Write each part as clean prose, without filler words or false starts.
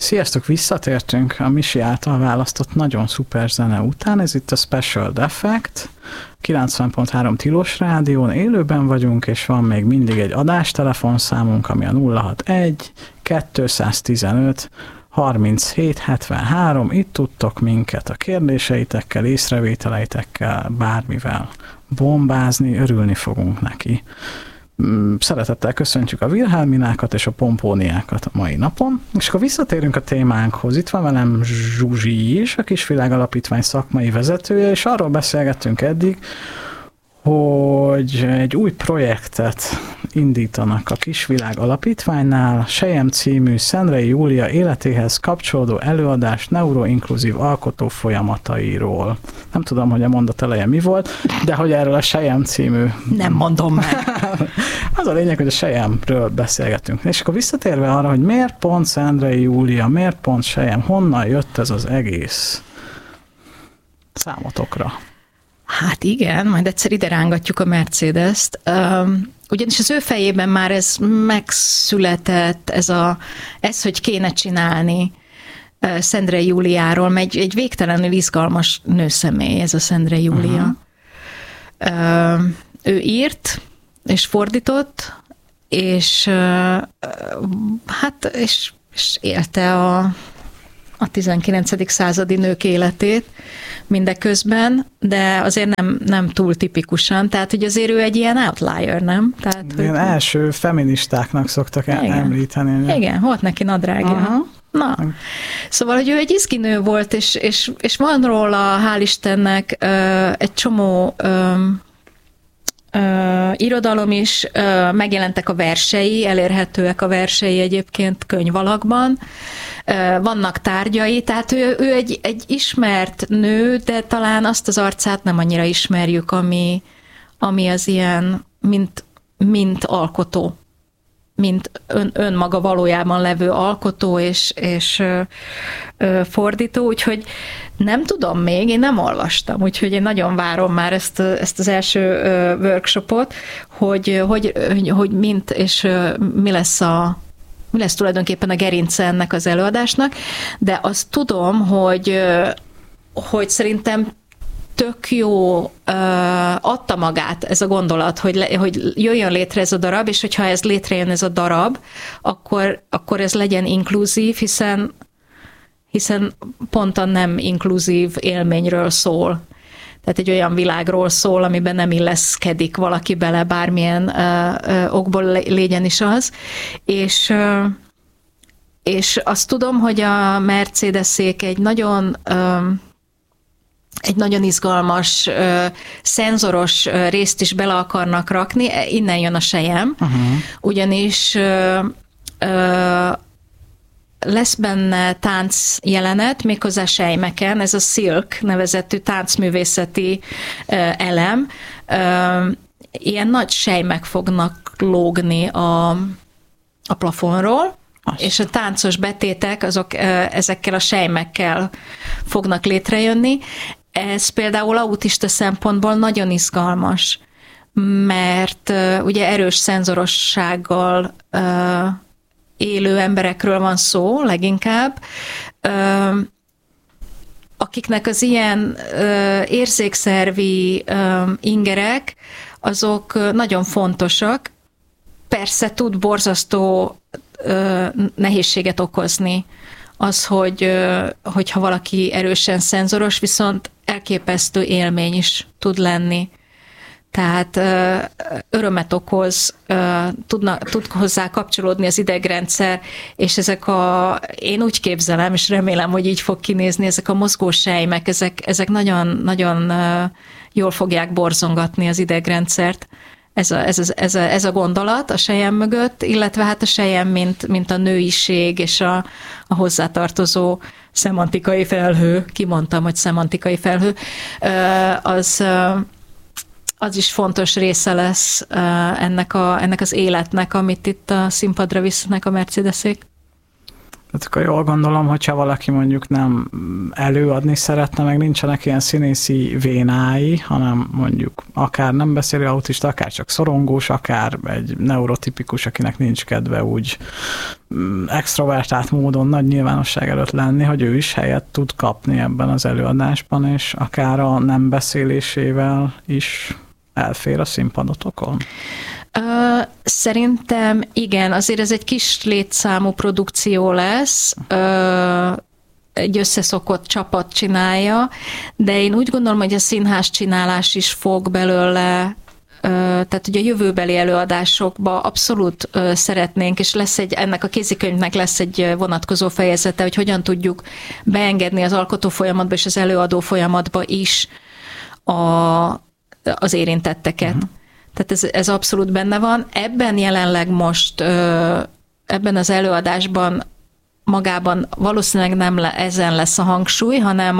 Sziasztok, visszatértünk a Misi által választott nagyon szuper zene után. Ez itt a Special Defect, 90.3 Tilos Rádión, élőben vagyunk, és van még mindig egy adástelefonszámunk, ami a 061 215 37 73. Itt tudtok minket a kérdéseitekkel, észrevételeitekkel, bármivel bombázni, örülni fogunk neki. Szeretettel köszöntjük a Wilhelminákat és a Pompóniákat a mai napon, és akkor visszatérünk a témánkhoz. Itt van velem Zsuzsi is, a Kisvilág Alapítvány szakmai vezetője, és arról beszélgettünk eddig, hogy egy új projektet indítanak a Kisvilág Alapítványnál, Selyem című Szendrei Júlia életéhez kapcsolódó előadás neuroinkluzív alkotó folyamatairól. Nem tudom, hogy a mondat eleje mi volt, de hogy erről a Selyem című... Nem mondom meg. Az a lényeg, hogy a Selyemről beszélgetünk. És akkor visszatérve arra, hogy miért pont Szendrei Júlia, miért pont Selyem, honnan jött ez az egész számotokra? Hát igen, majd egyszer ide rángatjuk a Mercedes-t. Ugyanis az ő fejében már ez megszületett, ez hogy kéne csinálni Szendrei Júliáról, egy végtelenül izgalmas nőszemély ez a Szendrei Júlia. Ő írt és fordított, és élte a 19. századi nők életét mindeközben, de azért nem túl tipikusan, tehát hogy azért ő egy ilyen outlier, nem? Tehát, ilyen első feministáknak szoktak említeni. Igen, volt neki nadrágja. Na, szóval, hogy ő egy izgi nő volt, és van róla, hál' Istennek, egy csomó irodalom is, megjelentek a versei, elérhetőek a versei egyébként könyvalakban, vannak tárgyai, tehát ő egy ismert nő, de talán azt az arcát nem annyira ismerjük, ami az ilyen, mint alkotó, mint önmaga valójában levő alkotó és fordító, úgyhogy nem tudom még, én nem olvastam, úgyhogy én nagyon várom már ezt az első workshopot, hogy mint és mi lesz tulajdonképpen a gerince ennek az előadásnak, de azt tudom, hogy szerintem tök jó adta magát ez a gondolat, hogy jöjjön létre ez a darab, és hogyha ez létrejön ez a darab, akkor ez legyen inkluzív, hiszen pont a nem inkluzív élményről szól. Tehát egy olyan világról szól, amiben nem illeszkedik valaki bele, bármilyen okból légyen is az. És azt tudom, hogy a Mercedesék egy nagyon izgalmas, szenzoros részt is bele akarnak rakni, innen jön a Selyem, ugyanis lesz benne tánc jelenet, méghozzá sejmeken, ez a Silk nevezetű táncművészeti elem. Ilyen nagy sejmek fognak lógni a plafonról, és a táncos betétek azok ezekkel a sejmekkel fognak létrejönni. Ez például autista szempontból nagyon izgalmas, mert ugye erős szenzorossággal élő emberekről van szó leginkább, akiknek az ilyen érzékszervi ingerek, azok nagyon fontosak. Persze tud borzasztó nehézséget okozni az, hogyha valaki erősen szenzoros, viszont elképesztő élmény is tud lenni. Tehát örömet okoz, tud hozzá kapcsolódni az idegrendszer, és én úgy képzelem, és remélem, hogy így fog kinézni, ezek a mozgósejmek, ezek nagyon, nagyon jól fogják borzongatni az idegrendszert. Ez a gondolat a Selyem mögött, illetve hát a Selyem, mint a nőiség és a hozzátartozó szemantikai felhő, kimondtam, hogy szemantikai felhő, az is fontos része lesz ennek az életnek, amit itt a színpadra visznek a Mercedesék. Tehát akkor jól gondolom, hogyha valaki mondjuk nem előadni szeretne, meg nincsenek ilyen színészi vénái, hanem mondjuk akár nem beszélő autista, akár csak szorongós, akár egy neurotipikus, akinek nincs kedve úgy extrovertált módon nagy nyilvánosság előtt lenni, hogy ő is helyet tud kapni ebben az előadásban, és akár a nem beszélésével is elfér a színpadotokon? Szerintem igen, azért ez egy kis létszámú produkció lesz, egy összeszokott csapat csinálja, de én úgy gondolom, hogy a színház csinálás is fog belőle, tehát ugye a jövőbeli előadásokba abszolút szeretnénk, és ennek a kézikönyvnek lesz egy vonatkozó fejezete, hogy hogyan tudjuk beengedni az alkotó folyamatba és az előadó folyamatba is az érintetteket. Tehát ez abszolút benne van. Ebben jelenleg most, ebben az előadásban magában valószínűleg ezen lesz a hangsúly, hanem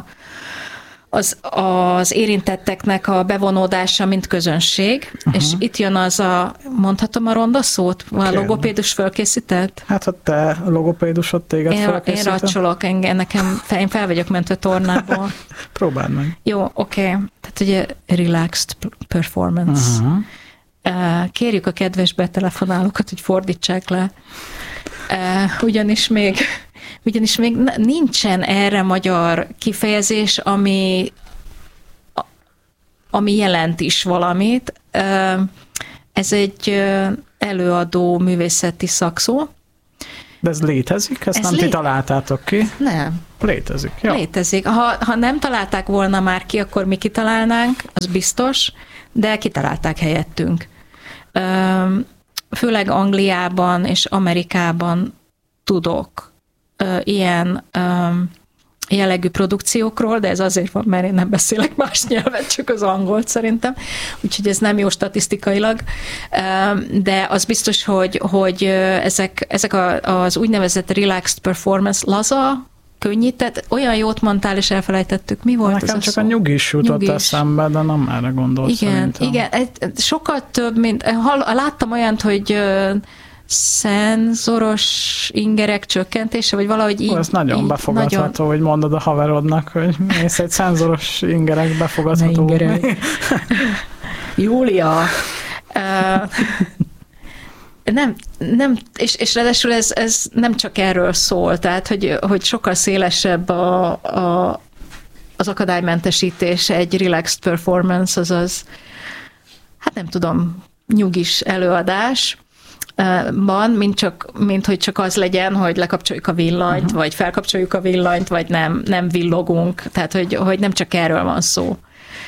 az érintetteknek a bevonódása, mint közönség. És itt jön mondhatom a ronda szót? A logopédus fölkészített? Hát, ha te logopédusod téged felkészített. Én racsolok, én fel vagyok mentve tornából. Próbáld meg. Jó, oké. Tehát ugye relaxed performance. Kérjük a kedves betelefonálókat, hogy fordítsák le. Ugyanis még nincsen erre magyar kifejezés, ami jelent is valamit. Ez egy előadó művészeti szakszó. De ez létezik? Ezt nem ti találtátok ki? Nem. Létezik, jó. Létezik. Ha nem találták volna már ki, akkor mi kitalálnánk, az biztos, de kitalálták helyettünk. Főleg Angliában és Amerikában tudok ilyen jellegű produkciókról, de ez azért van, mert én nem beszélek más nyelvet, csak az angolt szerintem, úgyhogy ez nem jó statisztikailag, de az biztos, hogy ezek az úgynevezett relaxed performance, laza, könnyített, olyan jót mondtál, és elfelejtettük. Mi volt nekem ez csak a nyugis jutott eszembe, de nem erre gondolt szerintem. Igen, sokkal több, mint láttam olyant, hogy szenzoros ingerek csökkentése, vagy valahogy így. Ez nagyon befogadható, hogy mondod a haverodnak, hogy mész egy szenzoros ingerek befogadható. Júlia. Nem, és ráadásul ez nem csak erről szól, tehát hogy sokkal szélesebb az akadálymentesítés, egy relaxed performance, azaz, hát nem tudom, nyugis előadás, mint hogy csak az legyen, hogy lekapcsoljuk a villanyt, vagy felkapcsoljuk a villanyt, vagy nem villogunk, tehát hogy nem csak erről van szó.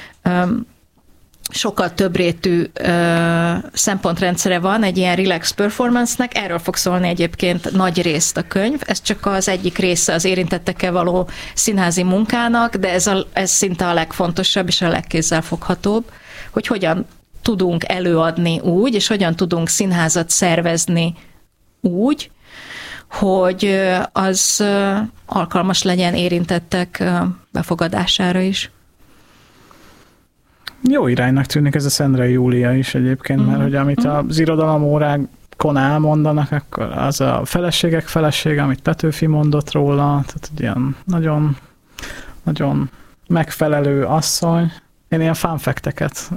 Sokkal többrétű szempontrendszere van egy ilyen relax performance-nek, erről fog szólni egyébként nagy részt a könyv, ez csak az egyik része az érintettekkel való színházi munkának, de ez szinte a legfontosabb és a legkézzelfoghatóbb, hogy hogyan tudunk előadni úgy, és hogyan tudunk színházat szervezni úgy, hogy az alkalmas legyen érintettek befogadására is. Jó iránynak tűnik ez a Szendrei Júlia is egyébként, mert hogy amit az irodalomórákon elmondanak, akkor az a feleségek felesége, amit Petőfi mondott róla, tehát egy ilyen nagyon, nagyon megfelelő asszony. Én ilyen fanfekteket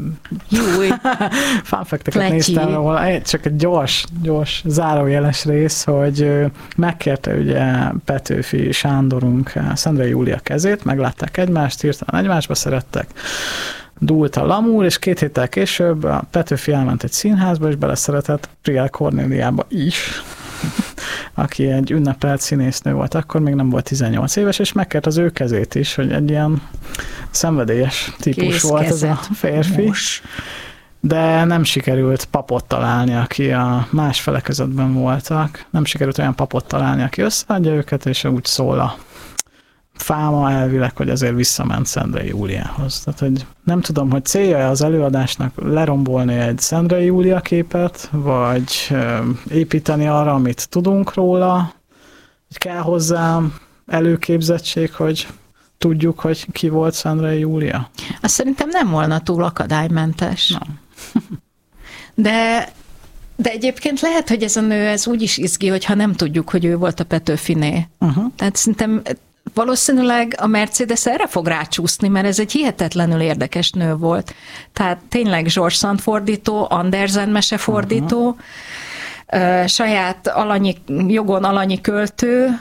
néztem róla. Csak egy gyors zárójeles rész, hogy megkérte ugye Petőfi Sándorunk Szendrei Júlia kezét, meglátták egymást, hirtelen egymásba szerettek, dúlt a lamúr, és 2 héttel később a Petőfi elment egy színházba, és beleszeretett Priel Kornéliába is, aki egy ünnepelt színésznő volt, akkor még nem volt 18 éves, és megkért az ő kezét is, hogy egy ilyen szenvedélyes típus volt ez a férfi. De nem sikerült papot találni, aki a más felekezetben voltak. Nem sikerült olyan papot találni, aki összeadja őket, és úgy szól a fáma elvileg, hogy azért visszament Szendrei Júliához. Tehát, hogy nem tudom, hogy célja az előadásnak lerombolni egy Szendrei Júlia képet, vagy építeni arra, amit tudunk róla, hogy kell hozzá előképzettség, hogy tudjuk, hogy ki volt Szendrei Júlia. Azt szerintem nem volna túl akadálymentes. Nem. De De egyébként lehet, hogy ez a nő ez úgy is izgi, hogyha nem tudjuk, hogy ő volt a Petőfiné. Tehát szerintem valószínűleg a Mercedes erre fog rácsúszni, mert ez egy hihetetlenül érdekes nő volt. Tehát tényleg George Sand fordító, Andersen mesefordító, saját jogon alanyi költő,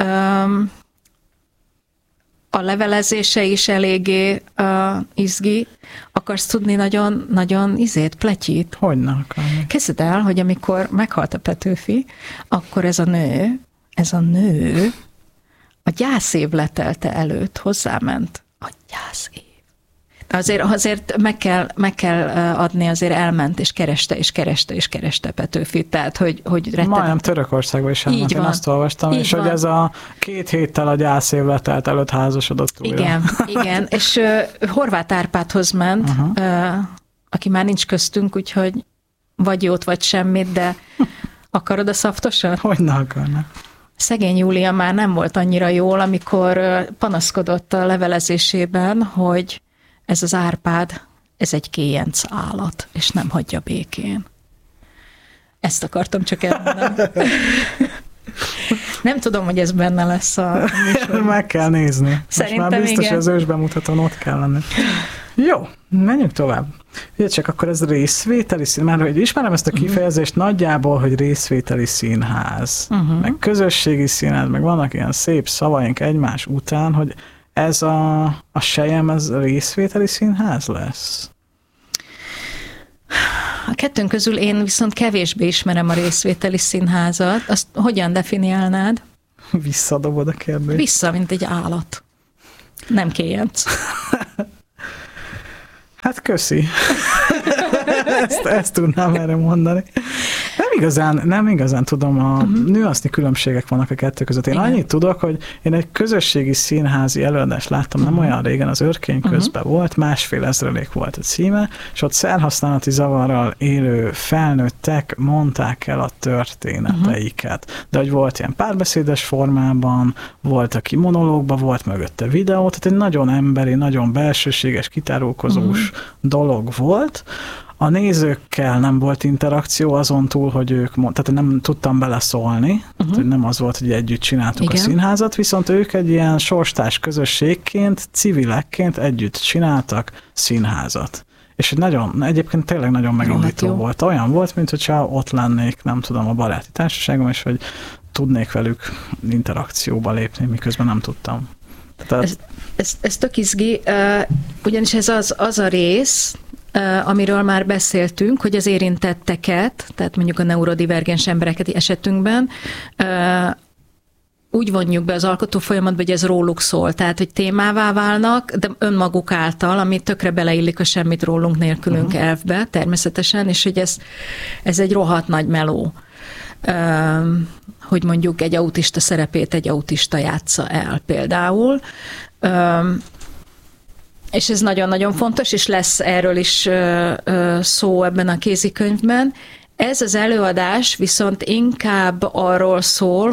a levelezése is eléggé izgi. Akarsz tudni nagyon pletyit? Hogyne akarni? Kezded el, hogy amikor meghalt a Petőfi, akkor ez a nő a gyászév letelte előtt hozzáment. A gyászév. De azért meg kell adni, azért elment, és kereste Petőfit, tehát hogy Majdnem Törökországban is elment, én azt olvastam, így és van. Hogy ez a 2 héttel a gyászév letelt előtt házasodott újra. Igen, és Horváth Árpádhoz ment, aki már nincs köztünk, úgyhogy vagy jót, vagy semmit, de akarod a szaftosat? Hogyne akarnak. Szegény Júlia már nem volt annyira jól, amikor panaszkodott a levelezésében, hogy ez az Árpád, ez egy kéjenc állat, és nem hagyja békén. Ezt akartam csak elmondani. Nem tudom, hogy ez benne lesz a műsorban. Meg kell nézni. Szerintem most már biztos, igen. hogy az ősbemutatón ott kell lenni. Jó, menjünk tovább. Ugye csak akkor ez részvételi színház, már hogy ismerem ezt a kifejezést nagyjából, hogy részvételi színház, meg közösségi színház, meg vannak ilyen szép szavaink egymás után, hogy ez a Sejem, ez részvételi színház lesz? A kettőnk közül én viszont kevésbé ismerem a részvételi színházat. Azt hogyan definiálnád? Visszadobod a kérdést. Vissza, mint egy állat. Nem kéjenc. Hát köszi. ezt tudnám erre mondani. Nem igazán tudom, a nüansznyi különbségek vannak a kettő között. Én annyit tudok, hogy én egy közösségi színházi előadást láttam nem olyan régen, az Örkény közben volt, 1,5 ezrelék volt a címe, és ott szerhasználati zavarral élő felnőttek mondták el a történeteiket. De hogy volt ilyen párbeszédes formában, volt, aki monológban, volt mögötte videó, tehát egy nagyon emberi, nagyon belsőséges, kitárulkozós dolog volt. A nézőkkel nem volt interakció azon túl, hogy ők tehát nem tudtam beleszólni, tehát nem az volt, hogy együtt csináltuk a színházat, viszont ők egy ilyen sorstárs közösségként, civilekként együtt csináltak színházat. És egyébként tényleg nagyon megindító volt. Olyan volt, mint hogyha ott lennék, nem tudom, a baráti társaságom, és hogy tudnék velük interakcióba lépni, miközben nem tudtam. Tehát ez tök izgi, ugyanis ez az a rész, amiről már beszéltünk, hogy az érintetteket, tehát mondjuk a neurodivergens embereket esetünkben úgy vonjuk be az alkotó folyamatba, hogy ez róluk szól, tehát hogy témává válnak, de önmaguk által, ami tökre beleillik a semmit rólunk nélkülünk elvbe, természetesen, és hogy ez egy rohadt nagy meló, hogy mondjuk egy autista szerepét egy autista játsza el például. És ez nagyon-nagyon fontos, és lesz erről is szó ebben a kézikönyvben. Ez az előadás viszont inkább arról szól,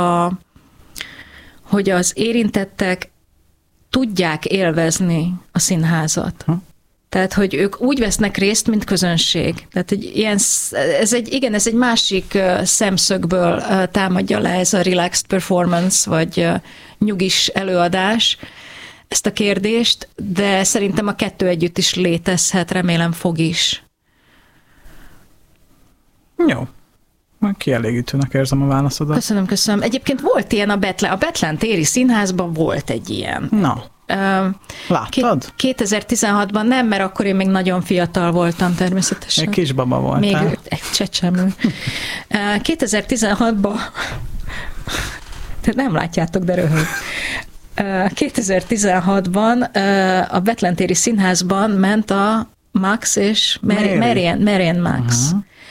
hogy az érintettek tudják élvezni a színházat. Tehát, hogy ők úgy vesznek részt, mint közönség. Tehát, hogy ez egy másik szemszögből támadja le ez a relaxed performance, vagy nyugis előadás, ezt a kérdést, de szerintem a kettő együtt is létezhet, remélem fog is. Jó. Kielégítőnek érzem a válaszodat. Köszönöm. Egyébként volt ilyen a Bethlen téri színházban volt egy ilyen. Na, láttad? 2016-ban nem, mert akkor én még nagyon fiatal voltam természetesen. Egy kisbaba voltál. Még egy csecsemő. 2016-ban nem látjátok, de röhög. 2016-ban a Bethlen téri színházban ment a Max és Marian Max,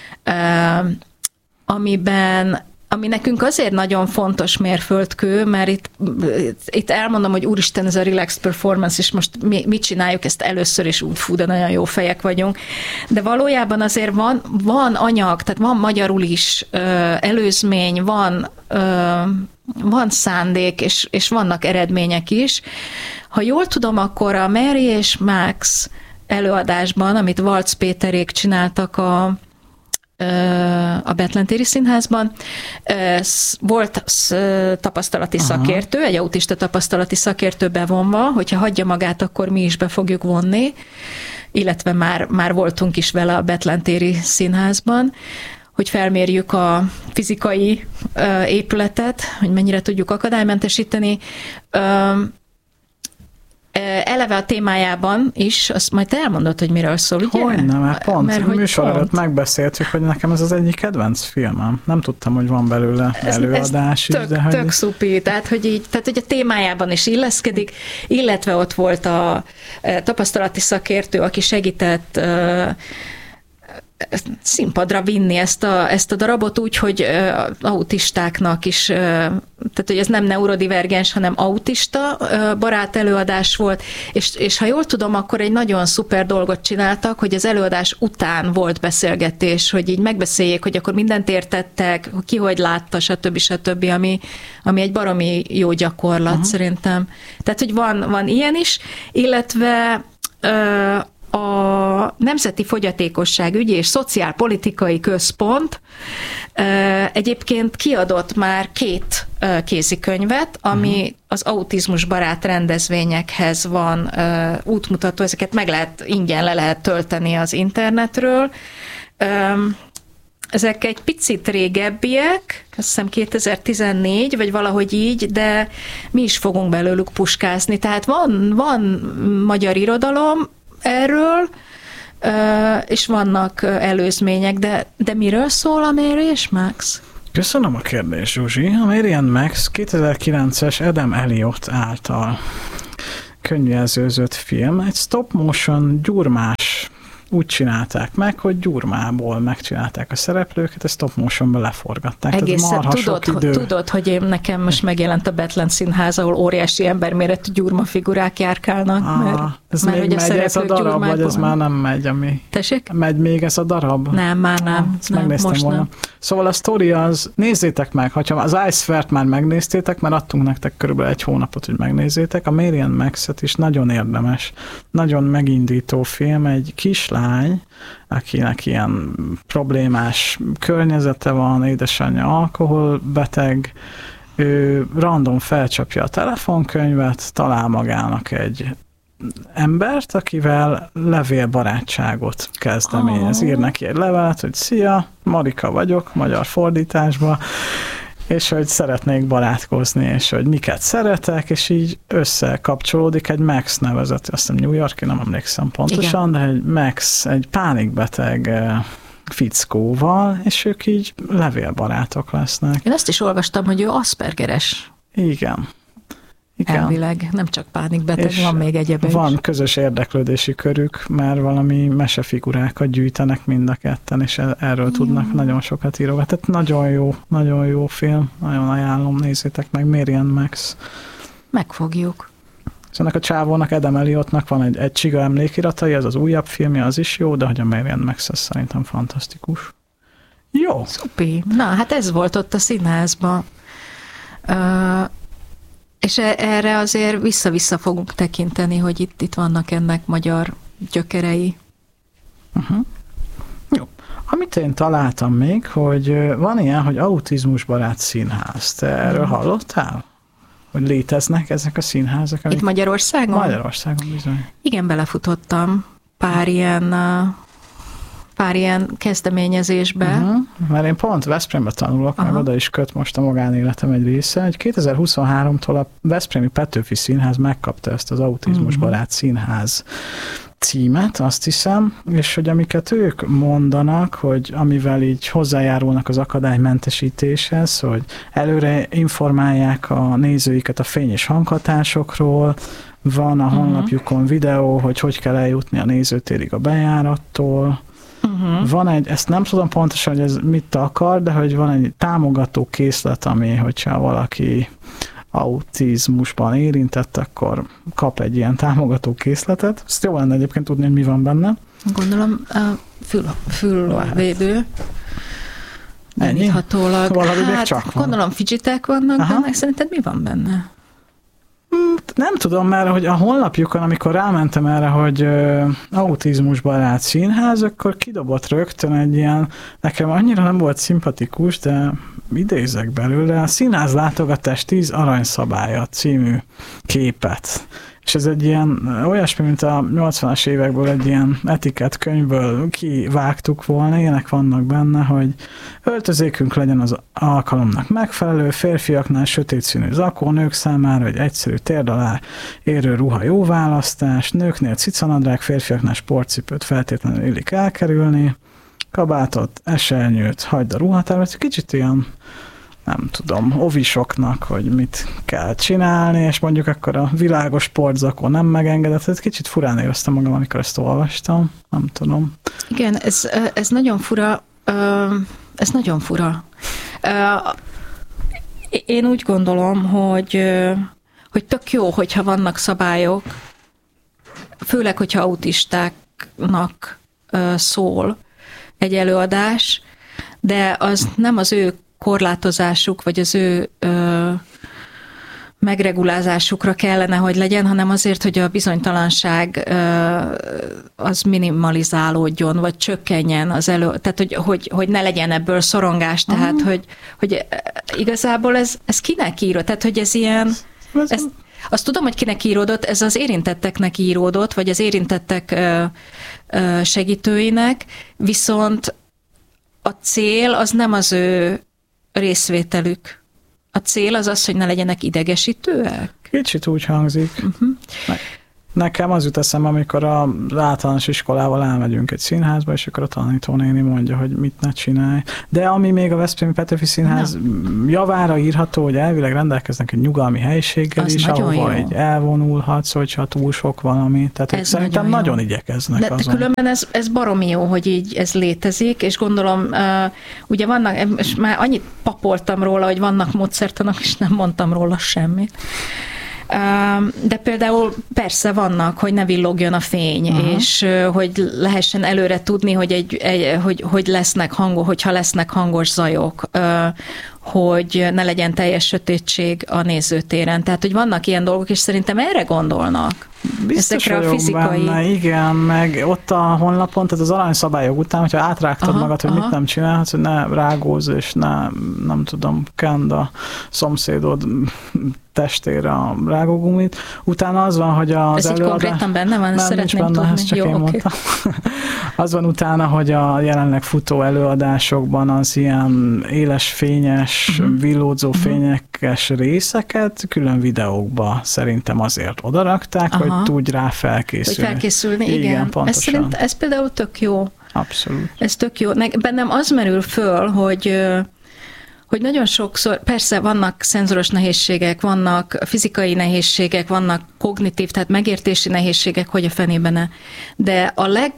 ami nekünk azért nagyon fontos mérföldkő, mert itt elmondom, hogy úristen, ez a relaxed performance, és most mit csináljuk ezt először, és úgy fú, de nagyon jó fejek vagyunk. De valójában azért van anyag, tehát van magyarul is előzmény, van szándék, és vannak eredmények is. Ha jól tudom, akkor a Mary és Max előadásban, amit Valc Péterék csináltak a Bethlen téri színházban. Volt tapasztalati szakértő, egy autista tapasztalati szakértő bevonva, hogyha hagyja magát, akkor mi is be fogjuk vonni, illetve már voltunk is vele a Bethlen téri színházban, hogy felmérjük a fizikai épületet, hogy mennyire tudjuk akadálymentesíteni. Eleve a témájában is, azt majd te elmondod, hogy miről szól, ugye? Hogyne, mert pont műsor előtt megbeszéltük, hogy nekem ez az egyik kedvenc filmem. Nem tudtam, hogy van belőle előadás is. Tök szupi, tehát hogy a témájában is illeszkedik, illetve ott volt a tapasztalati szakértő, aki segített színpadra vinni ezt a darabot úgy, hogy autistáknak is, tehát hogy ez nem neurodivergens, hanem autista barát előadás volt, és ha jól tudom, akkor egy nagyon szuper dolgot csináltak, hogy az előadás után volt beszélgetés, hogy így megbeszéljék, hogy akkor mindent értettek, ki hogy látta, stb. Ami egy baromi jó gyakorlat szerintem. Tehát, hogy van ilyen is, illetve a Nemzeti Fogyatékosságügyi és Szociálpolitikai Központ egyébként kiadott már 2 kézikönyvet, ami az autizmusbarát rendezvényekhez van útmutató, ezeket ingyen le lehet tölteni az internetről. Ezek egy picit régebbiek, azt hiszem 2014, vagy valahogy így, de mi is fogunk belőlük puskázni. Tehát van magyar irodalom erről, és vannak előzmények, de miről szól a Mary és Max? Köszönöm a kérdést, Zsuzsi. A Mary and Max 2009-es Adam Elliott által könyvjelzőzött film, egy stop motion gyurmás. Úgy csinálták meg, hogy gyurmából megcsinálták a szereplőket, ezt stop motionba leforgatták. Egészen tudod, hogy nekem most megjelent a Bethlen Színház, ahol óriási emberméretű gyurmafigurák járkálnak, ez még megy ez a darab, vagy ez már nem megy, ami... Tessék? Megy még ez a darab? Nem, már nem. Ezt megnéztem volna. Nem. Szóval a sztori az, nézzétek meg, ha az Ice Fair-t már megnéztétek, mert adtunk nektek körülbelül 1 hónapot, hogy megnézzétek, a Mary and Max-et is nagyon érdemes, nagyon megindító film, egy kislány, akinek ilyen problémás környezete van, édesanyja alkoholbeteg, ő random felcsapja a telefonkönyvet, talál magának egy embert, akivel levélbarátságot kezdeményez. Ír neki egy levelet, hogy szia, Marika vagyok, magyar fordításban, és hogy szeretnék barátkozni, és hogy miket szeretek, és így összekapcsolódik egy Max nevezett, azt hiszem New York, nem emlékszem pontosan, igen. De egy Max, egy pánikbeteg fickóval, és ők így levélbarátok lesznek. Én azt is olvastam, hogy ő Aspergeres. Igen. Elvileg, nem csak pánikbeteg, és van még egyéb is. Van közös érdeklődési körük, mert valami mesefigurákat gyűjtenek mind a ketten, és erről tudnak nagyon sokat írogatni. Tehát nagyon jó film, nagyon ajánlom, nézzétek meg, Mary and Max. Megfogjuk. És ennek a csávónak, Adam Elliottnak van egy csiga emlékiratai, ez az újabb filmje, az is jó, de hogy a Mary and Max, ez szerintem fantasztikus. Jó. Szupi. Na, hát ez volt ott a színházban. És erre azért vissza-vissza fogunk tekinteni, hogy itt vannak ennek magyar gyökerei. Jó. Amit én találtam még, hogy van ilyen, hogy autizmusbarát színház. Te erről hallottál? Hogy léteznek ezek a színházak? Itt Magyarországon? Magyarországon bizony. Igen, belefutottam pár ilyen kezdeményezésbe. Mert én pont Veszprémbe tanulok, meg oda is köt most a magánéletem egy része, hogy 2023-tól a Veszprémi Petőfi Színház megkapta ezt az autizmusbarát színház címet, azt hiszem, és hogy amiket ők mondanak, hogy amivel így hozzájárulnak az akadálymentesítéshez, hogy előre informálják a nézőiket a fény- és hanghatásokról, van a honlapjukon videó, hogy kell eljutni a nézőtérig a bejárattól. Van ezt nem tudom pontosan, hogy ez mit akar, de hogy van egy támogató készlet, ami, hogyha valaki autizmusban érintett, akkor kap egy ilyen támogató készletet. Ezt jó lenne egyébként tudni, hogy mi van benne. Gondolom fülvédő. Gyaníthatólag. Valahogy még csak van. Gondolom fidgetek vannak benne. Szerinted mi van benne? Nem tudom, mert hogy a honlapjukon, amikor rámentem erre, hogy autizmusbarát színház, akkor kidobott rögtön egy ilyen, nekem annyira nem volt szimpatikus, de idézek belőle, a színház látogatás 10 aranyszabálya című képet. És ez egy ilyen, olyasmi, mint a 80-as évekből egy ilyen etikett könyvből kivágtuk volna, ilyenek vannak benne, hogy öltözékünk legyen az alkalomnak megfelelő, férfiaknál sötét színű zakó, nők számára egy egyszerű térd alá érő ruha jó választás, nőknél cicanadrág, férfiaknál sportcipőt feltétlenül illik elkerülni, kabátot, esernyőt, hagyd a ruhatárban, kicsit ilyen, nem tudom, ovisoknak, hogy mit kell csinálni, és mondjuk akkor a világos sportzakó nem megengedett. Ez kicsit furán éreztem magam, amikor ezt olvastam. Nem tudom. Igen, ez nagyon fura. Ez nagyon fura. Én úgy gondolom, hogy tök jó, hogyha vannak szabályok, főleg, hogyha autistáknak szól egy előadás, de az nem az ő korlátozásuk, vagy az ő megregulázásukra kellene, hogy legyen, hanem azért, hogy a bizonytalanság az minimalizálódjon, vagy csökkenjen az tehát hogy ne legyen ebből szorongás, tehát hogy igazából ez kinek írott, tehát hogy ez ilyen, azt tudom, hogy kinek íródott, ez az érintetteknek íródott, vagy az érintettek segítőinek, viszont a cél az nem az ő részvételük. A cél az az, hogy ne legyenek idegesítőek? Kicsit úgy hangzik. Nekem az jut eszembe, amikor az általános iskolával elmegyünk egy színházba, és akkor a tanítónéni mondja, hogy mit ne csinálj. De ami még a Veszprémi Petőfi Színház javára írható, hogy elvileg rendelkeznek egy nyugalmi helyiséggel is, ahova így elvonulhatsz, hogyha túl sok valami. Tehát szerintem nagyon igyekeznek de azon. Különben ez baromi jó, hogy így ez létezik, és gondolom, ugye vannak, és már annyit papoltam róla, hogy vannak módszertanok, és nem mondtam róla semmit. De például persze vannak, hogy ne villogjon a fény, és hogy lehessen előre tudni, hogy lesznek hangok, hogyha lesznek hangos zajok, hogy ne legyen teljes sötétség a nézőtéren. Tehát, hogy vannak ilyen dolgok, és szerintem erre gondolnak. Biztos vagyok a fizikai... benne, igen, meg ott a honlapon, tehát az aranyszabályok után, hogyha átrágtad magad, hogy mit nem csinálhatsz, hogy ne rágózz, és nem tudom, kend a szomszédod testére a rágógumit. Utána az van, hogy az előadás... Ez így konkrétan benne van, nem, szeretném benne, tudni. Ezt csak én mondtam. Az van utána, hogy a jelenleg futó előadásokban az ilyen éles, fényes, villódzó fényekes részeket külön videókba szerintem azért odarakták, hogy tudj rá felkészülni. Hogy felkészülni, igen. Ez például tök jó. Abszolút. Ez tök jó. Bennem az merül föl, hogy nagyon sokszor, persze vannak szenzoros nehézségek, vannak fizikai nehézségek, vannak kognitív, tehát megértési nehézségek, hogy a fenében de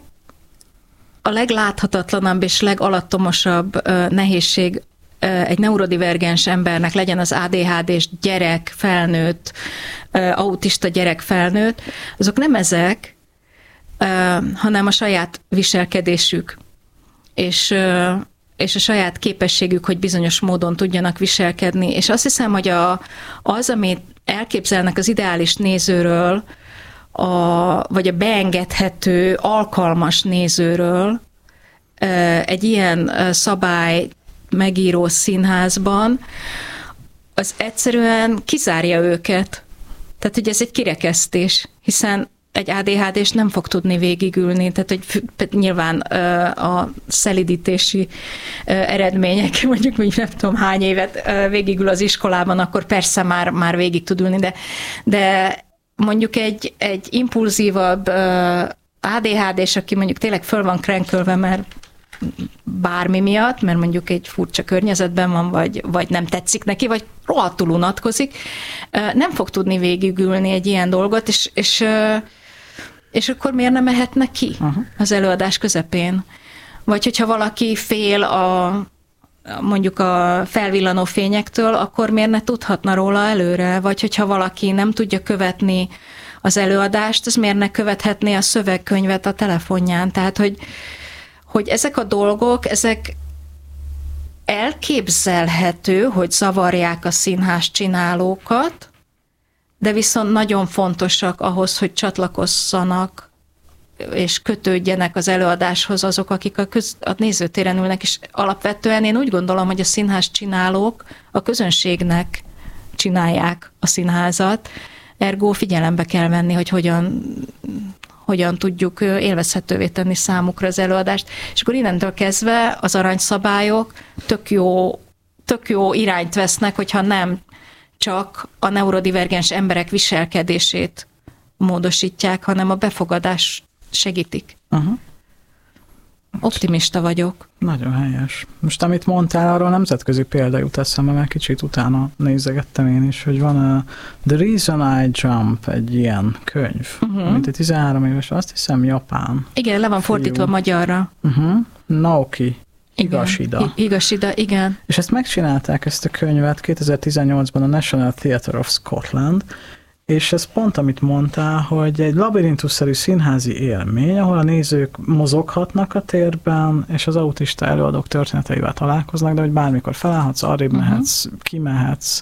a legláthatatlanabb és legalattomosabb nehézség egy neurodivergens embernek, legyen az ADHD-s gyerek, felnőtt, autista gyerek, felnőtt, azok nem ezek, hanem a saját viselkedésük, és a saját képességük, hogy bizonyos módon tudjanak viselkedni. És azt hiszem, hogy az, amit elképzelnek az ideális nézőről, vagy a beengedhető, alkalmas nézőről egy ilyen szabály megíró színházban, az egyszerűen kizárja őket. Tehát, hogy ez egy kirekesztés, hiszen egy ADHD-s nem fog tudni végigülni, tehát hogy nyilván a szelidítési eredmények, mondjuk nem tudom hány évet végigül az iskolában, akkor persze már végig tud ülni, de mondjuk egy impulzívabb ADHD-s, aki mondjuk tényleg föl van krenkölve, mert bármi miatt, mert mondjuk egy furcsa környezetben van, vagy nem tetszik neki, vagy rohadtul unatkozik, nem fog tudni végigülni egy ilyen dolgot, és akkor miért nem mehetne ki az előadás közepén? Vagy hogyha valaki fél mondjuk a felvillanó fényektől, akkor miért ne tudhatna róla előre? Vagy hogyha valaki nem tudja követni az előadást, az miért ne követhetné a szövegkönyvet a telefonján? Tehát, hogy ezek a dolgok, ezek elképzelhető, hogy zavarják a színház csinálókat, de viszont nagyon fontosak ahhoz, hogy csatlakozzanak és kötődjenek az előadáshoz azok, akik a nézőtéren ülnek, és alapvetően én úgy gondolom, hogy a színház csinálók a közönségnek csinálják a színházat, ergo figyelembe kell venni, hogy hogyan tudjuk élvezhetővé tenni számukra az előadást. És akkor innentől kezdve az aranyszabályok tök jó irányt vesznek, hogyha nem csak a neurodivergens emberek viselkedését módosítják, hanem a befogadás segítik. Uh-huh. Optimista vagyok. Nagyon helyes. Most amit mondtál, arról nemzetközi példa jut eszembe, mert kicsit utána nézegettem én is, hogy van a The Reason I Jump, egy ilyen könyv, amit egy 13 éves, azt hiszem japán. Igen, le van fordítva magyarra. Naoki Higashida, igen. És ezt megcsinálták, ezt a könyvet 2018-ban a National Theatre of Scotland, és ez pont, amit mondtál, hogy egy labirintusszerű színházi élmény, ahol a nézők mozoghatnak a térben, és az autista előadók történeteivel találkoznak, de hogy bármikor felállhatsz, arrébb mehetsz, kimehetsz,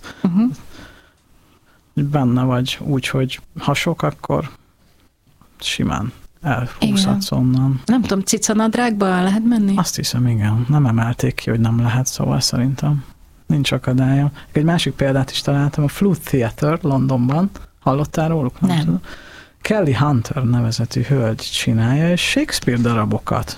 benne vagy úgy, hogy ha sok, akkor simán elhúzhatsz onnan. Nem tudom, cicanadrágba lehet menni? Azt hiszem, igen. Nem emelték ki, hogy nem lehet, szóval szerintem nincs akadálya. Egy másik példát is találtam, a Flute Theatre Londonban. Hallottál róluk? Nem. Kelly Hunter nevezetű hölgy csinálja, és Shakespeare darabokat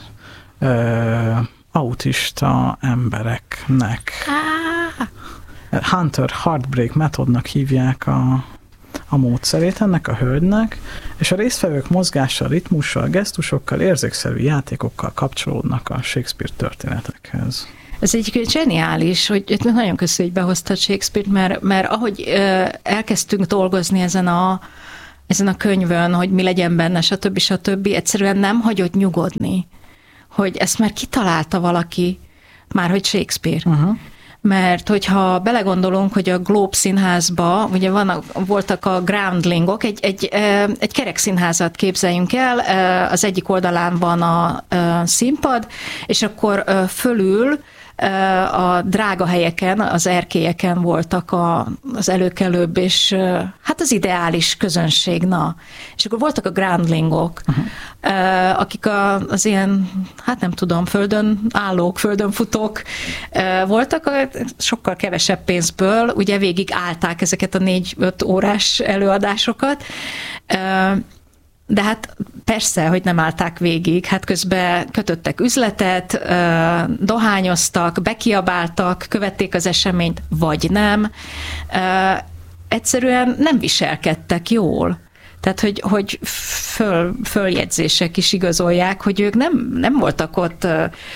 autista embereknek. Hunter Heartbreak metodnak hívják a módszerét ennek a hölgynek, és a résztvevők mozgással, ritmussal, gesztusokkal, érzékszerű játékokkal kapcsolódnak a Shakespeare történetekhez. Ez egy zseniális, hogy nagyon köszönjük, hogy behoztad Shakespeare-t, mert ahogy elkezdtünk dolgozni ezen a könyvön, hogy mi legyen benne, stb. Egyszerűen nem hagyott nyugodni, hogy ezt már kitalálta valaki, már hogy Shakespeare. Mert hogyha belegondolunk, hogy a Globe Színházba, ugye voltak a groundlingok, egy kerekszínházat képzeljünk el, az egyik oldalán van a színpad, és akkor fölül a drága helyeken, az erkélyeken voltak az előkelőbb, és hát az ideális közönség, na. És akkor voltak a groundlingok, akik az ilyen, hát nem tudom, földön állók, földön futók voltak, sokkal kevesebb pénzből, ugye végig állták ezeket a 4-5 órás előadásokat, de hát persze, hogy nem állták végig, hát közben kötöttek üzletet, dohányoztak, bekiabáltak, követték az eseményt, vagy nem. Egyszerűen nem viselkedtek jól. Tehát, hogy följegyzések is igazolják, hogy ők nem voltak ott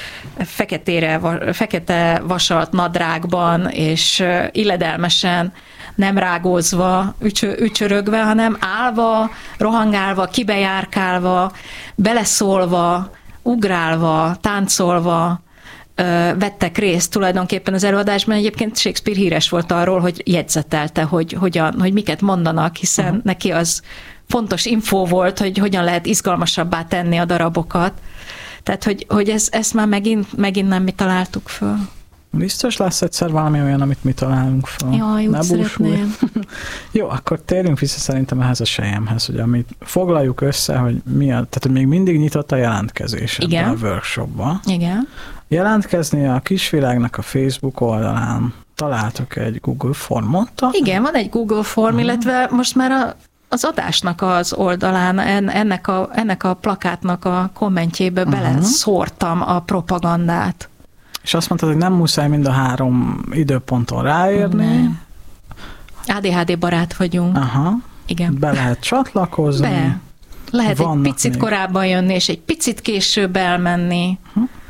fekete vasalt nadrágban, és illedelmesen, nem rágózva, ücsörögve, hanem állva, rohangálva, kibejárkálva, beleszólva, ugrálva, táncolva vettek részt tulajdonképpen az előadásban. Egyébként Shakespeare híres volt arról, hogy jegyzetelte, hogy miket mondanak, hiszen neki az fontos infó volt, hogy hogyan lehet izgalmasabbá tenni a darabokat. Tehát, hogy ezt már megint nem mi találtuk föl. Biztos lesz egyszer valami olyan, amit mi találunk fel. Jaj, úgy szeretném. Jó, akkor térjünk vissza szerintem ehhez a selyemhez, hogy amit foglaljuk össze, hogy tehát hogy még mindig nyitott a jelentkezés ebben a workshopban. Igen. Jelentkezni a Kisvilágnak a Facebook oldalán találtok egy Google formot. Igen, van egy Google form, illetve most már az adásnak az oldalán, ennek a plakátnak a kommentjébe beleszórtam a propagandát. És azt mondtad, hogy nem muszáj mind a 3 időponton ráérni. Nem. ADHD barát vagyunk. Aha. Igen. Be lehet csatlakozni. Lehet egy picit korábban jönni, és egy picit később elmenni.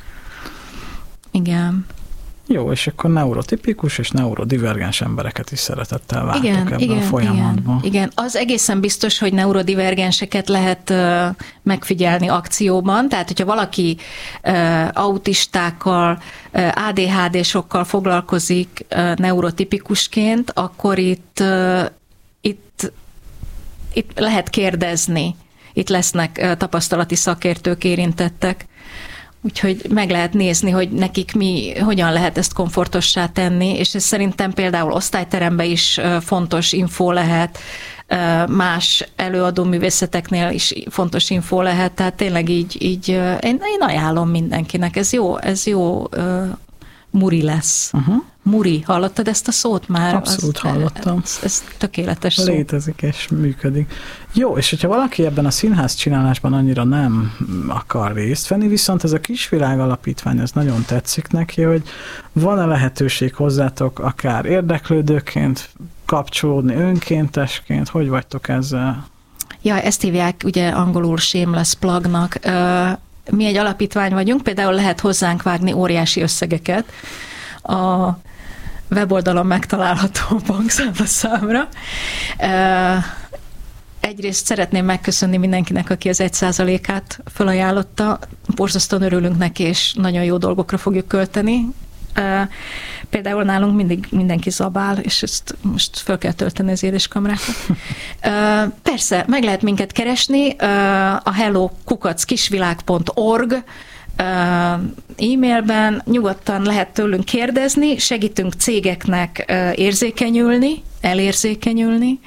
Igen. Jó, és akkor neurotipikus és neurodivergens embereket is szeretettel vártok ebben a folyamatban. Igen, az egészen biztos, hogy neurodivergenseket lehet megfigyelni akcióban, tehát hogyha valaki autistákkal, ADHD-sokkal foglalkozik neurotipikusként, akkor itt lehet kérdezni. Itt lesznek tapasztalati szakértők, érintettek. Úgyhogy meg lehet nézni, hogy nekik hogyan lehet ezt komfortossá tenni, és ez szerintem például osztályteremben is fontos infó lehet, más előadó művészeteknél is fontos info lehet, tehát tényleg így én ajánlom mindenkinek, ez jó muri lesz. Muri, hallottad ezt a szót már? Abszolút hallottam. Ez tökéletes szó. Létezik és működik. Jó, és hogyha valaki ebben a színház csinálásban annyira nem akar részt venni, viszont ez a Kisvilág Alapítvány, ez nagyon tetszik neki, hogy van-e lehetőség hozzátok akár érdeklődőként kapcsolódni, önkéntesként, hogy vagytok ezzel? Ja, ezt hívják ugye angolul shameless plugnak. Mi egy alapítvány vagyunk, például lehet hozzánk vágni óriási összegeket a weboldalon megtalálható bankszámlaszámra. Egyrészt szeretném megköszönni mindenkinek, aki az 1%-át felajánlotta. Borzasztóan örülünk neki, és nagyon jó dolgokra fogjuk költeni. Például nálunk mindig mindenki zabál, és ezt most fel kell tölteni az édeskamrákat. Persze, meg lehet minket keresni a hello@kisvilág.org e-mailben, nyugodtan lehet tőlünk kérdezni, segítünk cégeknek elérzékenyülni,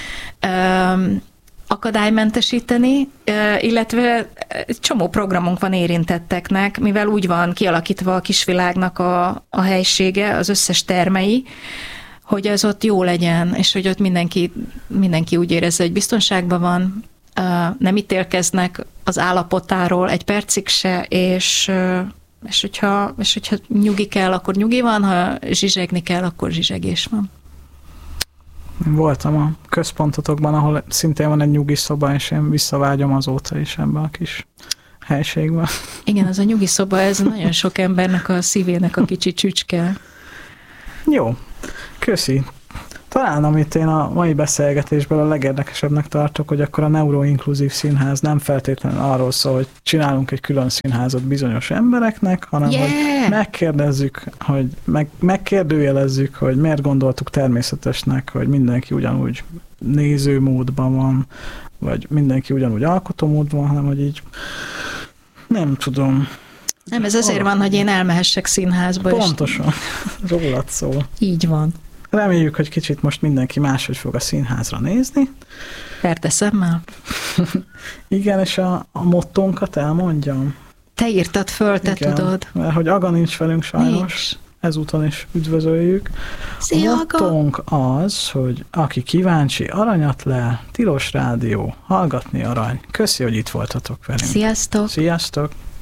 akadálymentesíteni, illetve egy csomó programunk van érintetteknek, mivel úgy van kialakítva a Kisvilágnak a helysége, az összes termei, hogy az ott jó legyen, és hogy ott mindenki úgy érezze, hogy biztonságban van, nem ítélkeznek az állapotáról egy percig se, és hogyha nyugi kell, akkor nyugi van, ha zsizsegni kell, akkor zsizsegés van. Voltam a központotokban, ahol szintén van egy nyugi szoba, és én visszavágyom azóta is ebbe a kis helységbe. Igen, az a nyugi szoba, ez nagyon sok embernek a szívének a kicsi csücske. Jó, köszi. Talán amit én a mai beszélgetésből a legérdekesebbnek tartok, hogy akkor a neuroinkluzív színház nem feltétlenül arról szól, hogy csinálunk egy külön színházat bizonyos embereknek, hanem hogy megkérdezzük, hogy megkérdőjelezzük, hogy miért gondoltuk természetesnek, hogy mindenki ugyanúgy nézőmódban van, vagy mindenki ugyanúgy alkotómódban, hanem hogy így nem tudom. Nem, ez azért van, hogy én elmehessek színházba. Pontosan. Rólad szól. Így van. Reméljük, hogy kicsit most mindenki máshogy fog a színházra nézni. Ferteszemmel. Igen, és a mottónkat elmondjam. Te írtad föl, te tudod. Mert hogy Aga nincs velünk sajnos. Nincs. Ezúton is üdvözöljük. Szia, a mottónk az, hogy aki kíváncsi, aranyat le, Tilos Rádió, hallgatni arany. Köszi, hogy itt voltatok velünk. Sziasztok! Sziasztok!